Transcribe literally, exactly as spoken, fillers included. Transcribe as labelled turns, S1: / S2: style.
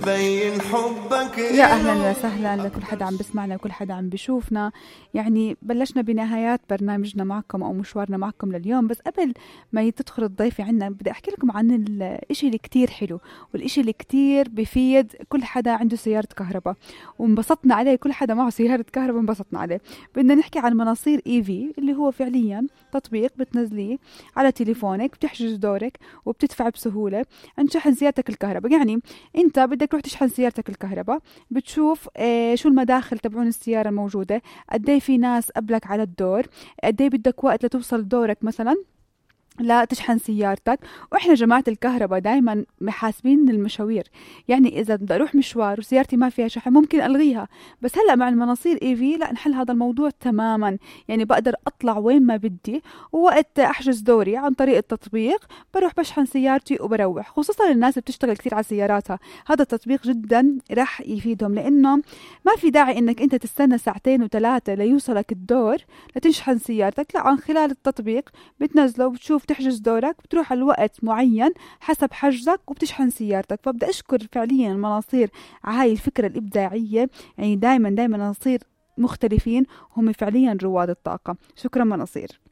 S1: بين حبك.
S2: يا أهلا وسهلا لكل حدا عم بسمعنا وكل حدا عم بشوفنا. يعني بلشنا بنهايات برنامجنا معكم أو مشوارنا معكم لليوم، بس قبل ما تدخل الضيفة عنا بدي أحكي لكم عن الإشي اللي كتير حلو والإشي اللي كتير بفيد كل حدا عنده سيارة كهرباء وانبسطنا عليه. كل حدا معه سيارة كهرباء انبسطنا عليه. بدنا نحكي عن مناصير إيفي اللي هو فعليا تطبيق بتنزليه على تليفونك، بتحجز دورك وبتدفع بسهولة عند شحن سيارتك الكهرباء. يعني انت بدك تروح تشحن سيارتك الكهرباء، بتشوف اه شو المداخل تبعون السيارة الموجودة، قدي في ناس قبلك على الدور، قدي بدك وقت لتوصل دورك مثلا لا تشحن سيارتك. واحنا جماعة الكهرباء دايما محاسبين المشاوير، يعني اذا بدي اروح مشوار وسيارتي ما فيها شحن ممكن الغيها، بس هلا مع المناصير ايفي لا، نحل هذا الموضوع تماما. يعني بقدر اطلع وين ما بدي، ووقت احجز دوري عن طريق التطبيق بروح بشحن سيارتي وبروح. خصوصا الناس اللي بتشتغل كثير على سياراتها، هذا التطبيق جدا راح يفيدهم، لانه ما في داعي انك انت تستنى ساعتين وثلاثة ليوصلك الدور لتشحن سيارتك. لا، عن خلال التطبيق بتنزله وبتشوف تحجز دورك، بتروح على وقت معين حسب حجزك وبتشحن سيارتك. فبدي أشكر فعليا المناصير على هاي الفكرة الإبداعية. يعني دايما دايما نصير مختلفين، هم فعليا رواد الطاقة. شكرا مناصير.